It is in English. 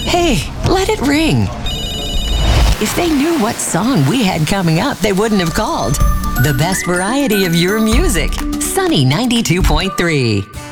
Hey, let it ring. If they knew what song we had coming up, they wouldn't have called. The best variety of your music. Sunny 92.3.